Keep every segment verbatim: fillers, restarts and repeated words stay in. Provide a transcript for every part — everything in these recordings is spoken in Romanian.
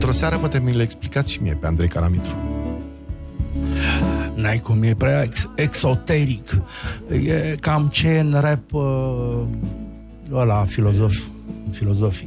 într-o seară poate mi le explicați și mie pe Andrei Caramitru. N-ai cum, e prea ex- exoteric. E cam ce în rap uh, ăla filozof, filozofic.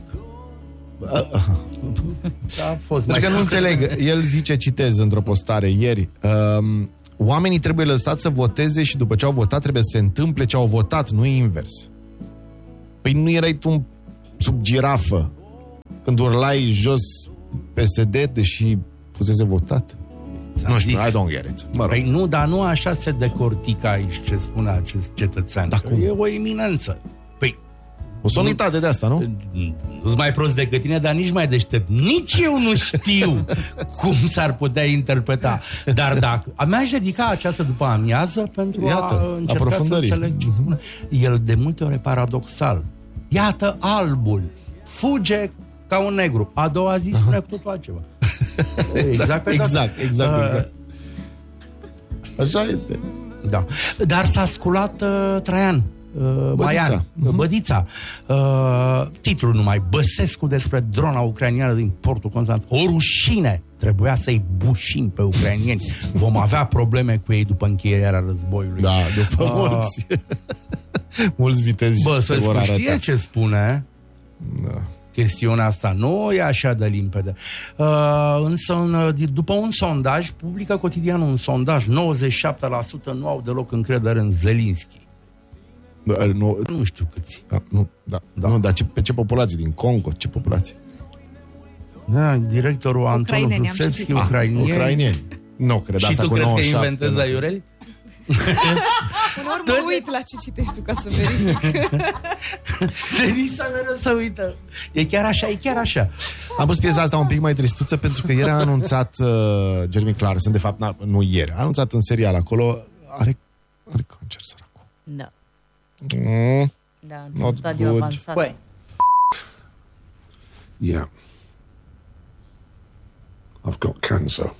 A fost Deci că nu înțeleg. El zice, citez într-o postare ieri, um, oamenii trebuie lăsați să voteze și după ce au votat trebuie să se întâmple ce au votat, nu invers. Păi nu erai tu sub girafă când urlai jos P S D deși fusese votat? Nu știu, I don't get it. Mă rog. Păi nu, dar nu așa se decortică aici ce spune acest cetățean. Da, E o eminență. Păi o somitate de asta, nu? Nu-s mai prost decât tine, dar nici mai deștept. Nici eu nu știu cum s-ar putea interpreta. Dar dacă... Mi-aș dedica această după amiază pentru Iată, a încerca să înțeleg ce spune. El de multe ori e paradoxal. Iată albul. Fuge ca un negru. A doua zi spune cu totul altceva. Exact, exact, exact, exact, exact. Așa este. Da. Dar s-a sculat uh, Traian. Uh, Maian, uh-huh. Bădița. Uh, titlul numai, Băsescu despre drona ucraineană din portul Constanța. O rușine! Trebuia să-i bușim pe ucrainieni. Vom avea probleme cu ei după încheierea războiului. Da, după uh, mulți. mulți vitezi. Băsescu știe ce spune. Da. Chestiunea asta nu e așa de limpede. Uh, însă, în, după un sondaj, publică cotidianul un sondaj, nouăzeci și șapte la sută nu au deloc încredere în Zelinski. Da, nu, nu știu câți. Da, nu, da, da. Nu, dar ce, pe ce populație? Din Congo? Ce populație? Da, directorul Anton Rusevski, ucrainieni. Ah, ucrainieni. Nu, cred și asta tu cu crezi nouăzeci și șapte, că inventezi aiureli? Uneori mă uit la ce citești tu ca să verific. Denisa mereu să uită. E chiar așa, e chiar așa. Am pus piesa asta un pic mai tristuță pentru că ieri a anunțat uh, Jeremy Clarkson, de fapt, na, nu ieri, a anunțat în serial acolo, are, are cancer săracul. Da. Mm, da, într-un stadiu good. Avansat. Păi. Yeah. I've got cancer.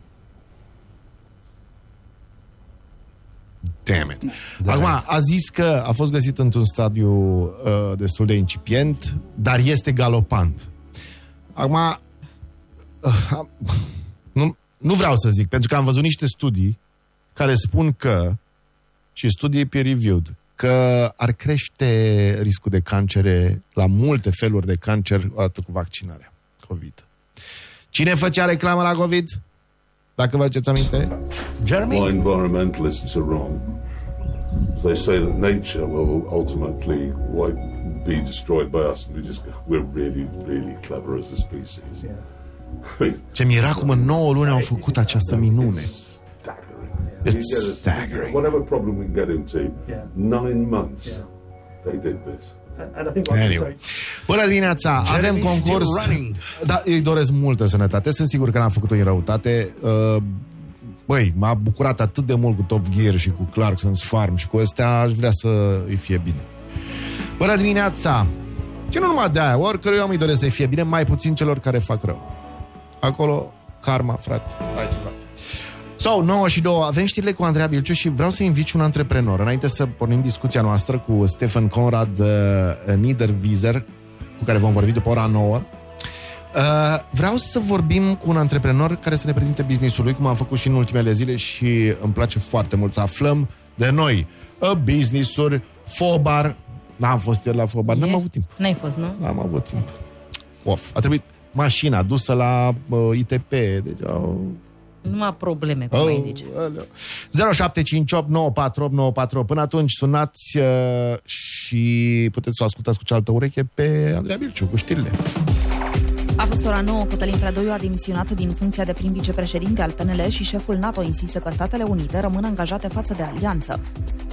Damn it. Da. Acum, a zis că a fost găsit într-un stadiu uh, destul de incipient, dar este galopant. Acum, uh, nu, nu vreau să zic, pentru că am văzut niște studii care spun că, și studii peer-reviewed, că ar crește riscul de cancere la multe feluri de cancer odată cu vaccinarea COVID. Cine făcea reclamă la COVID? Dacă vă aduceți aminte? Jeremy? Why environmentalists are wrong. They say that nature will ultimately be destroyed by us, and we just we're really, really clever as a species. Yeah. Ce miracol, cum în nouă luni au făcut această minune. It's It's staggering. Whatever problem we can get into, nine months they did this. Anyway. Bună dimineața, avem concurs. Da, îi doresc multă sănătate. Sunt sigur că n-am făcut-o în răutate. uh, Băi, m-a bucurat atât de mult cu Top Gear și cu Clarkson's Farm și cu astea, aș vrea să îi fie bine. Bună dimineața. Și nu numai de aia, oricărui om îi doresc să-i fie bine, mai puțin celor care fac rău. Acolo, karma, frate. Hai ce să fac. So, nouă și două, avem știrile cu Andreea Bilciu și vreau să invit un antreprenor. Înainte să pornim discuția noastră cu Stefan Conrad uh, Niederwieser, cu care vom vorbi după ora nouă, uh, vreau să vorbim cu un antreprenor care să ne prezinte business-ul lui, cum am făcut și în ultimele zile și îmi place foarte mult să aflăm de noi uh, business-uri, Fobar. N-am fost ieri la Fobar, n-am avut timp. N-ai fost, nu? N-am avut timp. Of, a trebuit mașina dusă la uh, I T P, deci au... Numai probleme, cum oh, mai zice. zero șapte cinci opt nouă patru opt nouă patru opt. Până atunci sunați uh, și puteți să o ascultați cu cealaltă ureche pe Andreea Bilciu cu știrile. A fost ora nouă, Cătălin Predoiu a demisionat din funcția de prim vicepreședinte al P N L și șeful NATO insistă că Statele Unite rămân angajate față de alianță.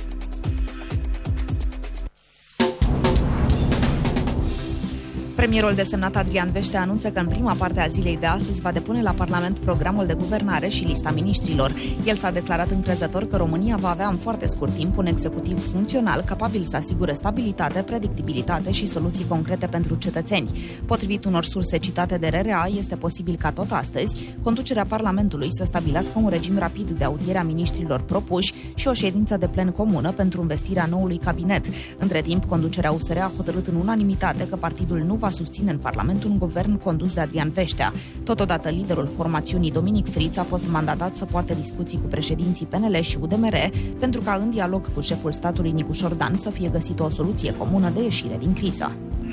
Premierul desemnat Adrian Vește anunță că în prima parte a zilei de astăzi va depune la Parlament programul de guvernare și lista miniștrilor. El s-a declarat încrezător că România va avea în foarte scurt timp un executiv funcțional capabil să asigure stabilitate, predictibilitate și soluții concrete pentru cetățeni. Potrivit unor surse citate de R R A, este posibil ca tot astăzi conducerea Parlamentului să stabilească un regim rapid de audiere a miniștrilor propuși și o ședință de plen comună pentru învestirea noului cabinet. Între timp, conducerea U S R a hotărât în unanimitate că partidul nu va va susține în Parlament un guvern condus de Adrian Veștea. Totodată, liderul formațiunii Dominic Friț a fost mandatat să poartă discuții cu președinții P N L și U D M R pentru ca în dialog cu șeful statului Nicu Șordan să fie găsită o soluție comună de ieșire din criză.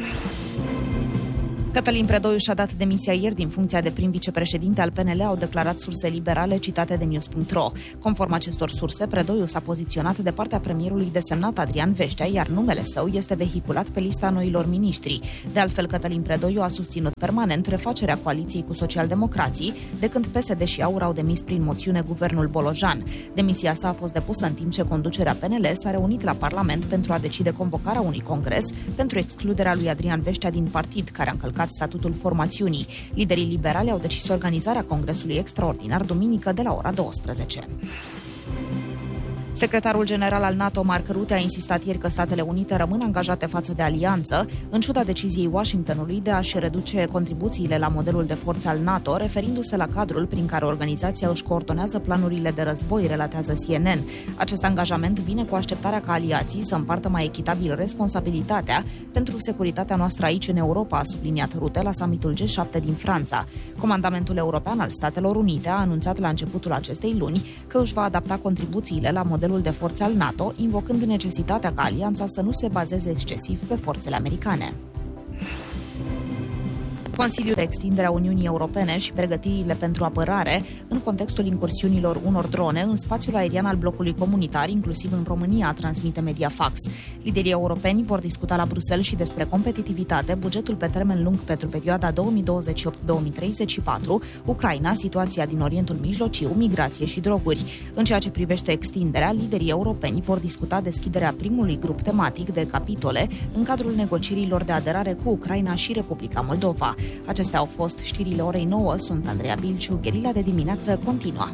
Cătălin Predoiu și-a dat demisia ieri din funcția de prim vicepreședinte al P N L, au declarat surse liberale citate de news punct ro. Conform acestor surse, Predoiu s-a poziționat de partea premierului desemnat Adrian Veștea, iar numele său este vehiculat pe lista noilor miniștri. De altfel, Cătălin Predoiu a susținut permanent refacerea coaliției cu socialdemocrații, de când P S D și AUR au demis prin moțiune guvernul Bolojan. Demisia sa a fost depusă în timp ce conducerea P N L s-a reunit la Parlament pentru a decide convocarea unui congres pentru excluderea lui Adrian Veștea din partid, care a încălcat statutul formațiunii. Liderii liberali au decis organizarea congresului extraordinar duminică de la ora douăsprezece. Secretarul general al NATO, Mark Rutte, a insistat ieri că Statele Unite rămân angajate față de alianță, în ciuda deciziei Washingtonului de a-și reduce contribuțiile la modelul de forțe al NATO, referindu-se la cadrul prin care organizația își coordonează planurile de război, relatează C N N. Acest angajament vine cu așteptarea ca aliații să împartă mai echitabil responsabilitatea pentru securitatea noastră aici în Europa, a subliniat Rutte la summitul G șapte din Franța. Comandamentul European al Statelor Unite a anunțat la începutul acestei luni că își va adapta contribuțiile la modelul de forțe al NATO, invocând necesitatea ca alianța să nu se bazeze excesiv pe forțele americane. Consiliul de extindere a Uniunii Europene și pregătirile pentru apărare în contextul incursiunilor unor drone în spațiul aerian al blocului comunitar, inclusiv în România, transmite Mediafax. Liderii europeni vor discuta la Bruxelles și despre competitivitate, bugetul pe termen lung pentru perioada două mii douăzeci și opt - două mii treizeci și patru, Ucraina, situația din Orientul Mijlociu, migrație și droguri. În ceea ce privește extinderea, liderii europeni vor discuta deschiderea primului grup tematic de capitole în cadrul negocierilor de aderare cu Ucraina și Republica Moldova. Acestea au fost știrile orei nouă. Sunt Andreea Bilciu. Gherila de dimineață continuă.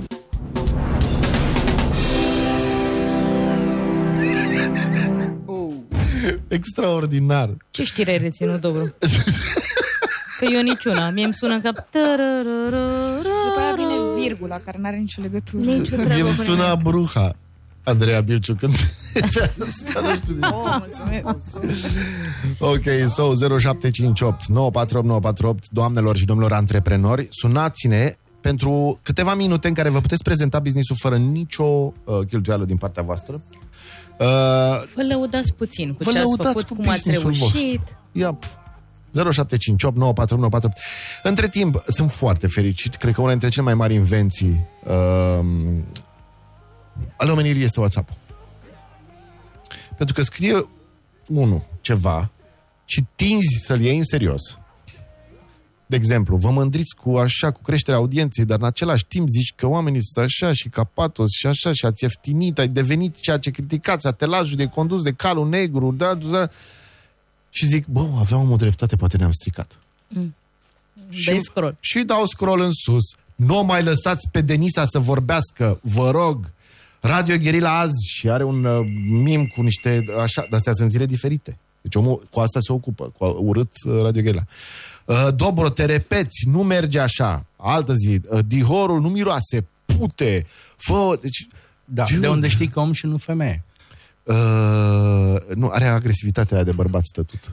Oh. Extraordinar. Ce știre ai reținut, Dobru? Că eu niciuna. Mie îmi sună ca... După aia vine virgula, care n-are nicio legătură. Nicio treabă. Mie îmi sună bruha. Andreea Bilciu, când... Asta nu știu de oh, mulțumesc. Ok, so zero șapte cinci opt nouă patru opt nouă patru opt. Doamnelor și domnilor antreprenori, sunați-ne pentru câteva minute în care vă puteți prezenta business-ul fără nicio uh, cheltuială din partea voastră. Uh, vă lăudați puțin cu ce ați făcut, cum ați reușit. Yep. zero șapte cinci opt nouă patru opt nouă patru opt. Între timp, sunt foarte fericit. Cred că una dintre cele mai mari invenții uh, al omenirii este WhatsApp. Pentru că scrie unul ceva și tinzi să-l iei în serios. De exemplu, vă mândriți cu așa, cu creșterea audienței, dar în același timp zici că oamenii sunt așa și ca patos și așa și ați ieftinit, ai devenit ceea ce criticați, atelajul de condus de calul negru, da, da, și zic, bă, aveam o dreptate, poate ne-am stricat. Mm. Și, scroll. și dau scroll în sus. Nu mai lăsați pe Denisa să vorbească, vă rog. Radio Gherila azi și are un uh, mim cu niște, așa, dar astea sunt zile diferite. Deci omul cu asta se ocupă, cu urât uh, Radio Gherila. Uh, Dobro, te repeți, nu merge așa. Altă zi, uh, dihorul nu miroase, pute, fă... Deci, da, de unde știi că om și nu femeie? Uh, nu, are agresivitatea aia de bărbat stătut.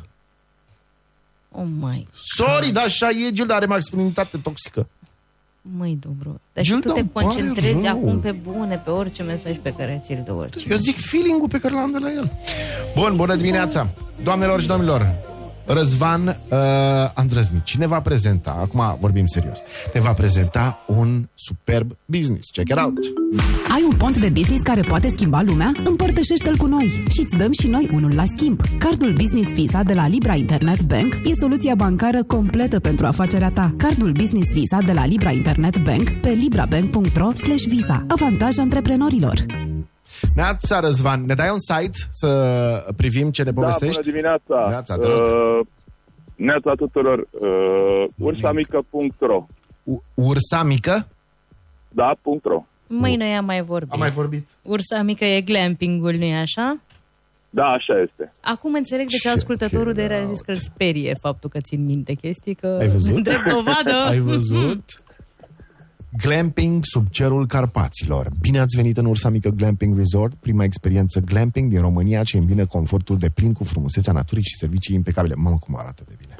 Oh my Sorry, dar așa e, Gilda, are masculinitate toxică. Măi, Dobru, dar și tu te concentrezi acum pe bune, pe orice mesaj pe care ți-l dă orice. Eu zic feeling-ul pe care l-am de la el. Bun, bună dimineața, doamnelor și domnilor. Răzvan uh, Andrăznici ne va prezenta, acum vorbim serios, ne va prezenta un superb business. Check it out! Ai un pont de business care poate schimba lumea? Împărtășește-l cu noi și îți dăm și noi unul la schimb. Cardul Business Visa de la Libra Internet Bank e soluția bancară completă pentru afacerea ta. Cardul Business Visa de la Libra Internet Bank pe librabank punct ro slash visa. Avantaj antreprenorilor. Neața, Răzvan, ne dai un site să privim ce ne povestești? Da, bună dimineața. Neața, uh, neața tuturor. Uh, ursamică punct ro Ursa mică? Da, punct .ro. Măi, noi am mai vorbit. Am mai vorbit. Ursa mică e glamping-ul, nu-i așa? Da, așa este. Acum înțeleg de ce ascultătorul de era zis că îl sperie faptul că țin minte chestii, că... Ai văzut? Drept dovadă. Ai văzut? Glamping sub cerul Carpaților. Bine ați venit în Ursa Mică Glamping Resort, prima experiență glamping din România ce îmbină confortul de plin cu frumusețea naturii și servicii impecabile. Mamă, cum arată de bine.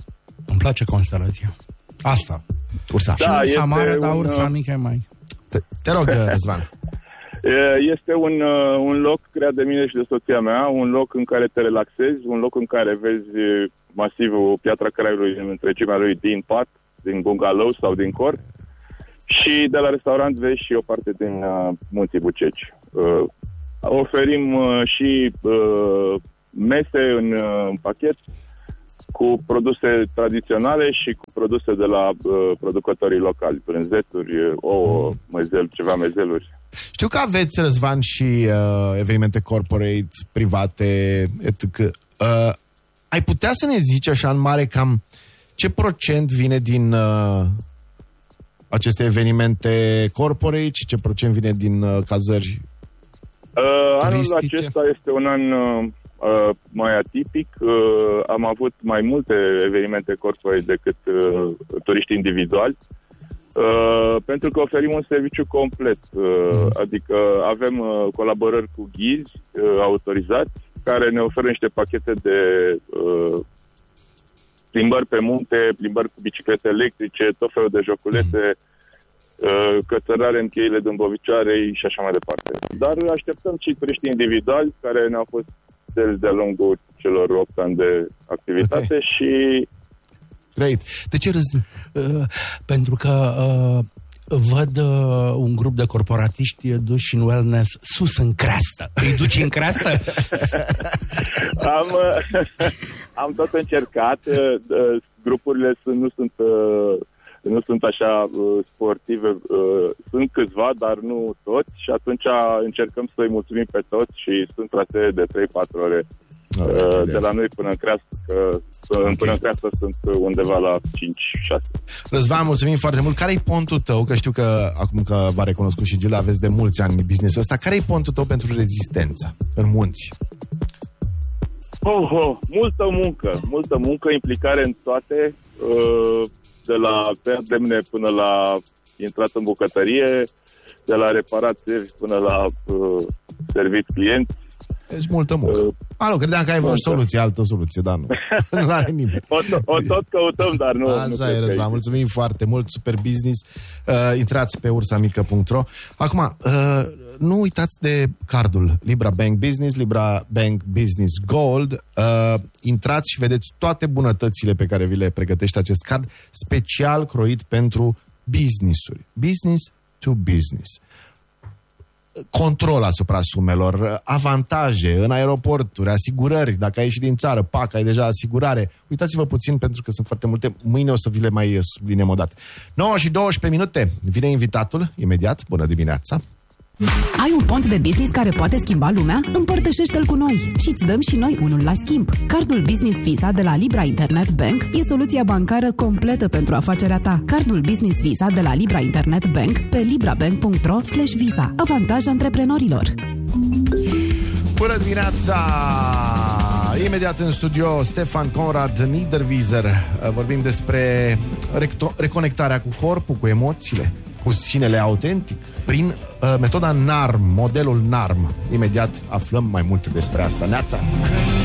Îmi place constelația. Asta. Ursa. Da, ursa mare, un... dar ursa mică e mai... Te, te rog, Răzvan. Este un, un loc creat de mine și de soția mea, un loc în care te relaxezi, un loc în care vezi masivul Piatra Craiului în întregimea lui din pat, din bungalow sau din cort, și de la restaurant vezi și o parte din uh, Munții Buceci. Uh, oferim uh, și uh, mese în, uh, în pachet cu produse tradiționale și cu produse de la uh, producătorii locali, brânzeturi, ouă, măzel, ceva mezeluri. Știu că aveți, Răzvan, și uh, evenimente corporate, private, et cetera. Uh, ai putea să ne zici așa în mare cam ce procent vine din uh, aceste evenimente corporate și ce procent vine din uh, cazări uh, Anul acesta este un an uh, uh, mai atipic. Uh, am avut mai multe evenimente corporate decât uh, turiști individuali. Uh, pentru că oferim un serviciu complet, uh, mm. adică avem uh, colaborări cu ghizi uh, autorizați care ne oferă niște pachete de uh, plimbări pe munte, plimbări cu biciclete electrice, tot felul de joculete, mm. uh, cățărare în cheile Dâmbovicioarei și așa mai departe. Dar așteptăm și turiștii individuali care ne-au fost de-a lungul celor opt ani de activitate, okay. și Great. De ce râzi? Uh, pentru că uh, văd uh, un grup de corporatiști duși în wellness sus în creastă. Îi duci în creastă? am, uh, am tot încercat. Uh, grupurile sunt, nu sunt uh, nu sunt așa uh, sportive. Uh, sunt câțiva, dar nu toți. Și atunci încercăm să-i mulțumim pe toți și sunt trasee de trei patru ore uh, de la noi până în creastă, că Okay. Până în creastă sunt undeva la cinci șase. Răzvan, mulțumim foarte mult. Care-i pontul tău? Că știu că acum că v-a recunoscut și Giulia, aveți de mulți ani business-ul ăsta. Care-i pontul tău pentru rezistență în munți? Oh, oh, multă muncă. Multă muncă, implicare în toate, de la tăiat demne până la intrat în bucătărie, de la reparație până la servit clienți. Deci multă muncă. Uh, Alo, credeam că ai vreo soluție, altă soluție, dar nu. Nu are nimeni. O, o tot căutăm, dar nu. Așa nu e, Răzvan. Mulțumim foarte mult, super business. Uh, intrați pe ursamică punct ro. Acum, uh, nu uitați de cardul Libra Bank Business, Libra Bank Business Gold. Uh, intrați și vedeți toate bunătățile pe care vi le pregătește acest card, special croit pentru business-uri. Business to business. Control asupra sumelor, avantaje în aeroporturi, asigurări, dacă ai ieșit din țară, pac, ai deja asigurare. Uitați-vă puțin pentru că sunt foarte multe. Mâine o să vi le mai subliniem o dată. nouă și douăsprezece minute. Vine invitatul, imediat. Bună dimineața! Ai un pont de business care poate schimba lumea? Împărtășește-l cu noi și îți dăm și noi unul la schimb. Cardul Business Visa de la Libra Internet Bank e soluția bancară completă pentru afacerea ta. Cardul Business Visa de la Libra Internet Bank pe librabank punct ro slash visa. Avantaj antreprenorilor. Bună dimineața! Imediat în studio Stefan Conrad Niederwieser. Vorbim despre reconectarea cu corpul, cu emoțiile, cu sinele autentic, prin uh, metoda NARM, modelul NARM. Imediat aflăm mai multe despre asta. Neața!